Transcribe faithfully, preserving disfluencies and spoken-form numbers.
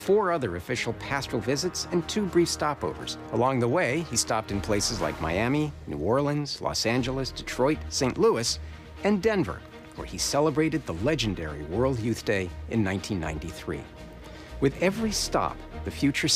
four other official pastoral visits and two brief stopovers. Along the way, he stopped in places like Miami, New Orleans, Los Angeles, Detroit, Saint Louis, and Denver, where he celebrated the legendary World Youth Day in nineteen ninety-three. With every stop, the future